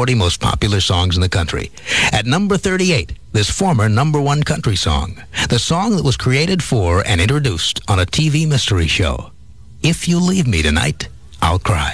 40 most popular songs in the country. At number 38, this former number one country song, the song that was created for and introduced on a TV mystery show. If You Leave Me Tonight, I'll Cry.